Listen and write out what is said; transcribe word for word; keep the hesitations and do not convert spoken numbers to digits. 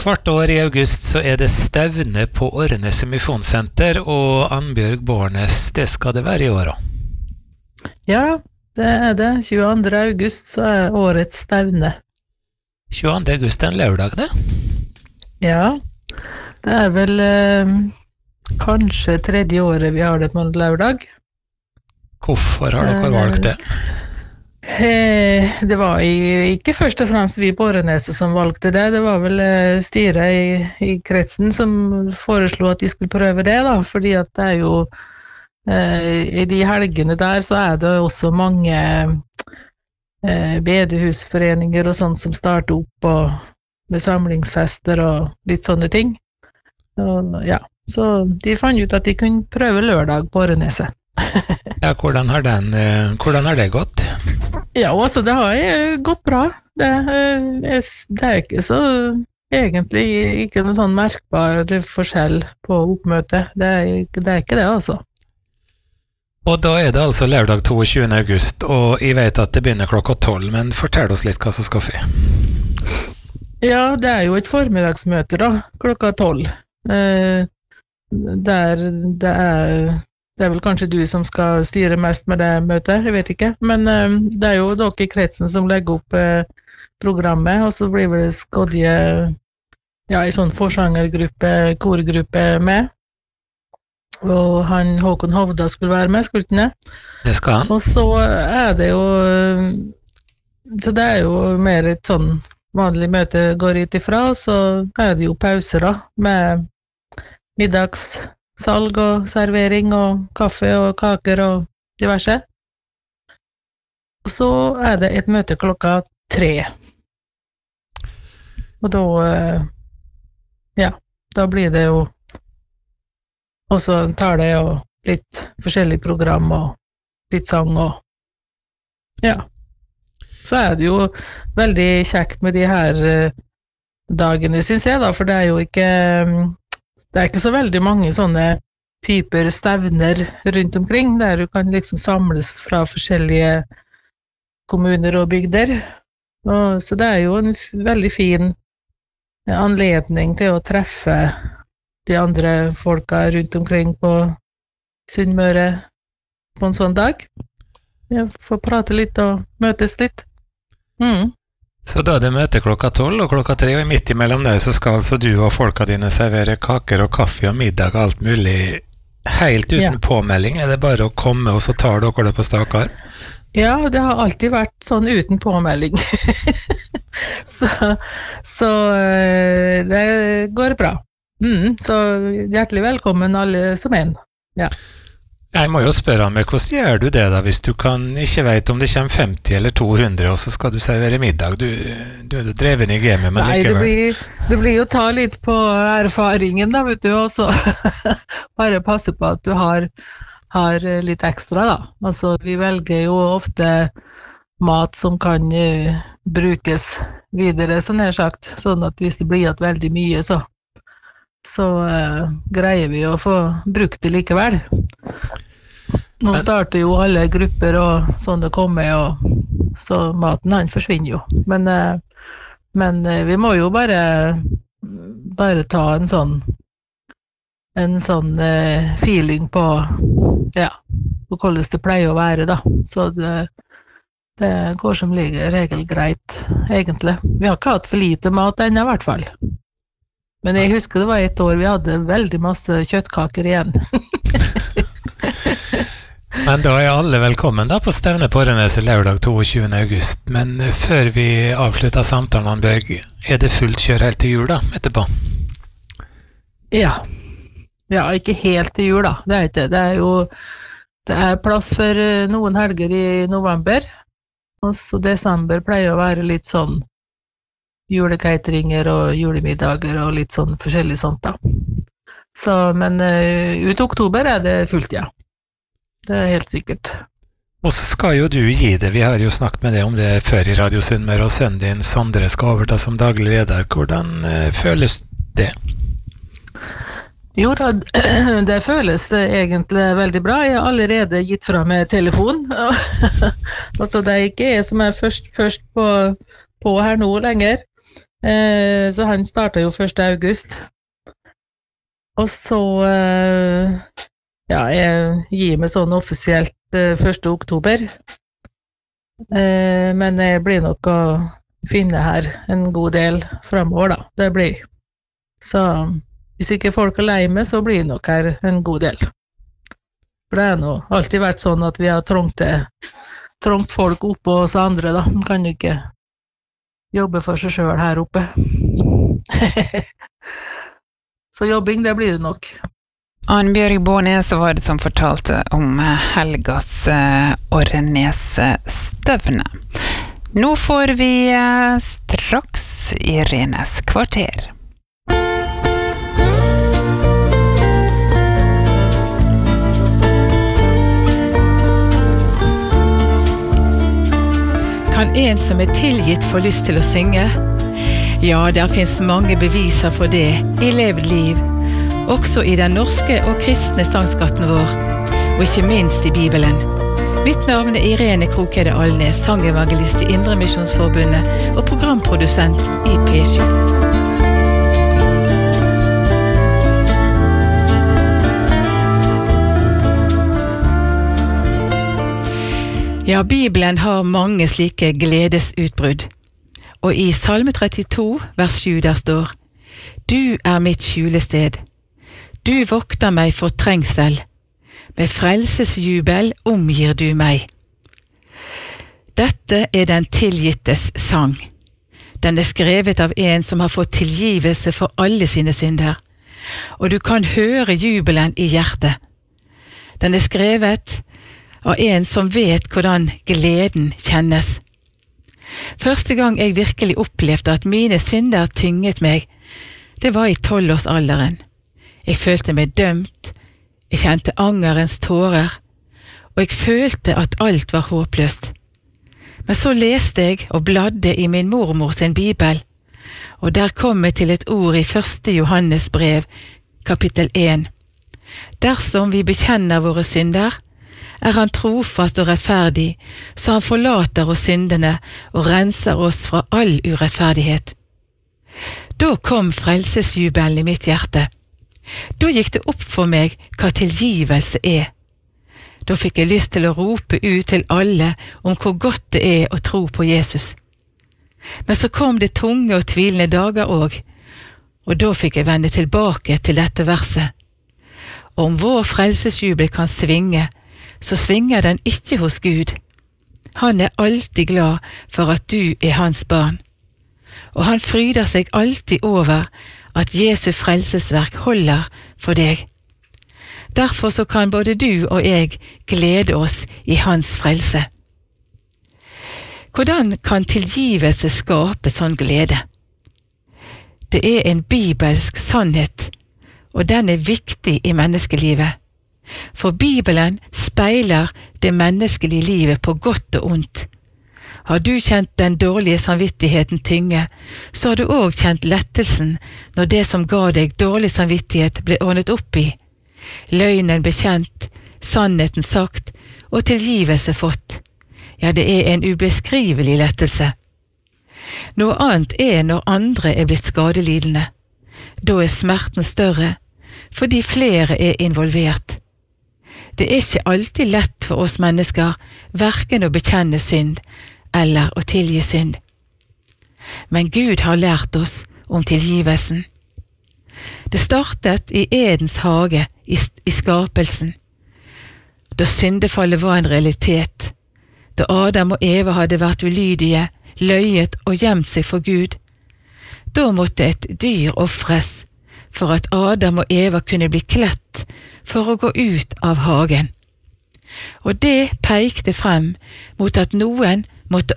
Hvert år i august så er det stevne på Årenes Misjonssenter, og Annbjørg Bårnes, det skal det være i år også. Ja, det er det. tjueandre august så er årets stevne. tjueandre august er en lørdag, det? Ja, det er vel eh, kanskje tredje året vi har det på en lørdag. Hvorfor har dere valgt det? Eh, det var i, ikke først og fremst vi på Åreneset som valgte det, det var vel eh, styret i, i kretsen som foreslo at de skulle prøve det, da, fordi at det er jo eh, i de helgene der så er det også mange eh, bedehusforeninger og sånt som starter opp og, med samlingsfester og litt sånne ting. Og, ja, så de fant ut at de kunne prøve lørdag på Åreneset. Ja, hvordan har, den, eh, hvordan har det gått? Ja, altså det har eh, gått bra. Det, eh, er- det er ikke så, egentlig ikke noen sånn merkbar forskjell på oppmøtet. Det er, ikke- det er ikke det, altså. Og da er det altså lørdag tjueto august, og jeg vet at det begynner klokka tolv, men fortell oss litt hva som skal få. Ja, det er jo et formiddagsmøte da, klokka tolv. Eh, der det er, det er vel kanskje du som skal styre mest med det møtet, jeg vet ikke. Men eh, det er jo dere i kretsen som legger opp eh, programmet, og så blir det skodje, ja, i sånn forsangergruppe, korgruppe med. Og han Håkon Hovda skulle være med, skulle ikke det? Det skal han. Og så er det jo, så det er jo mer et sånn vanlig møte går ut ifra, og så er det jo pauser da, med middagssalg og servering og kaffe og kaker og diverse. Og så er det et møte klokka tre. Og da, eh, ja, da blir det jo også en tale og litt forskjellig program og litt sang og ja. Så er det jo veldig kjekt med de her eh, dagene, synes jeg da, for det er jo ikke mm, det er ikke så veldig mange sånne typer stevner rundt omkring, der du kan liksom samles fra forskjellige kommuner og bygder. Og, så det er jo en f- veldig fin eh, anledning til å treffe de andre folka rundt omkring på Sunnmøre på en sånn dag. Ja, få prate litt og møtes litt. Mm. Så da er det møte klokka tolv og klokka tre, og midt imellom det så skal altså du og folka dine servere kaker og kaffe og middag og alt mulig helt uten Ja. påmelding. Er det bare å komme, og så tar dere det på stak arm? Ja, det har alltid vært sånn uten påmelding. så så eh, det går bra. Mm, så hjertelig velkommen alle som en. Ja. Jeg må jo spørre meg, hvordan gjør du det da, hvis du kan ikke vet om det kommer femti eller to hundre, og så skal du servere middag? Du, du er jo dreven i gamet, men Nei, det likevel. blir, det blir jo ta litt på erfaringen da, vet du, og så bare passe på at du har, har litt ekstra da. Altså, vi velger jo ofte mat som kan eh, brukes videre, sånn her sagt, sånn at hvis det blir igjen veldig mye, så, så eh, greier vi å få brukt det likevel. Nå Men- starter jo alle grupper og sånn det kommer, og så maten han forsvinner jo. Men, eh, men eh, vi må jo bare, bare ta en sånn, en sånn eh, feeling på, ja, på hvordan det pleier å være da. Så det, det går som ligger regel greit, egentlig. Vi har ikke hatt for lite mat ennå, i hvert fall. Men jeg husker det var et år vi hadde veldig masse kjøttkaker igjen. Men da er alle velkommen da på stevne på Åreneset lørdag tjueto august. Men eh, før vi avslutter samtalen, Annbjørg, er det fullt kjør helt til jul da, etterpå? Ja. Ja, ikke helt til jul da, det er ikke. Det er jo, det er plass for eh, noen helger i november, og så desember pleier å være litt sånn julekeiteringer og julemiddager og litt sånn forskjellig sånt da. Så, men eh, ut i oktober er det fullt, ja. Det er helt sikkert. Og så skal jo du gi det, vi har jo snakket med deg om det før i Radio Sunnmøre, og sønnen din Sondre skal overta som daglig leder. Hvordan eh, føles det? Jo da, det føles egentlig veldig bra. Jeg har allerede gitt fra meg telefon. Og så det er ikke jeg som er først, først på, på her nå lenger. Eh, så han startet jo første august. Og så eh, ja, jeg gir meg sånn offisielt eh, første oktober. Eh, men jeg blir nok å finne her en god del fremover, da. Det blir. Så hvis ikke folk er lei meg, så blir det nok her en god del. For det har nå alltid vært sånn at vi har trångt, det, trångt folk oppe hos andre, da. Man kan jo ikke jobbe for seg selv her oppe. Så jobbing, det blir det nok. Annbjørg Bånes var det som fortalte om helgas uh, Orrenes-stevne. Nå får vi uh, straks Irenes kvarter. Kan en som er tilgitt få lyst til å synge? Ja, der finnes mange beviser for det i levd liv, også i den norske og kristne sangskatten vår, og ikke minst i Bibelen. Mitt navn er Irene Krokhede Alnes, sangevangelist i Indre Misjonsforbundet og programprodusent i P sju. Ja, Bibelen har mange slike gledesutbrudd. Og i Salme trettito, vers sju, der står: Du er mitt skjulested. Du vokter meg for trengsel. Med frelsesjubel omgir du meg. Dette er den tilgittes sang. Den er skrevet av en som har fått tilgivelse for alle sine synder. Og du kan høre jubelen i hjertet. Den er skrevet av en som vet hvordan gleden kjennes. Første gang jeg virkelig opplevde at mine synder tynget meg, det var i tolvårsalderen. Jeg følte meg dømt, jeg kjente angerens tårer, og jeg følte at alt var håpløst. Men så leste jeg og bladde i min mormor sin bibel, og der kom jeg til et ord i første Johannes brev, kapittel én. Dersom vi bekjenner våre synder, er han trofast og rettferdig, så han forlater oss syndene og renser oss fra all urettferdighet. Da kom frelsesjubelen i mitt hjerte. Da gikk det opp for meg hva tilgivelse er. Da fikk jeg lyst til å rope ut til alle om hvor godt det er å tro på Jesus. Men så kom det tunge og tvilende dager også, og da fikk jeg vende tilbake til dette verset. Om vår frelsesjubel kan svinge, så svinger den ikke hos Gud. Han er alltid glad for at du er hans barn, og han fryder seg alltid over at Jesu frelsesverk holder for deg. Derfor så kan både du og jeg glede oss i hans frelse. Hvordan kan tilgivelse skape sånn glede? Det er en bibelsk sannhet, og den er viktig i menneskelivet. For Bibelen speiler det menneskelige livet på godt og ondt. Har du kjent den dårlige samvittigheten tynge, så har du også kjent lettelsen når det som ga deg dårlig samvittighet ble ordnet opp i. Løgnen bekjent, sannheten sagt og tilgivelse fått. Ja, det er en ubeskrivelig lettelse. Noe annet er når andre er blitt skadelidende. Da er smerten større, fordi flere er involvert. Det er ikke alltid lett for oss mennesker, hverken å bekjenne synd eller å tilgi synd. Men Gud har lært oss om tilgivelsen. Det startet i Edens hage, i, i skapelsen. Da syndefallet var en realitet, da Adam og Eva hadde vært ulydige, løyet og gjemt seg for Gud, da måtte et dyr ofres for at Adam og Eva kunne bli kledt for å gå ut av hagen. Og det pekte frem mot at noen måtte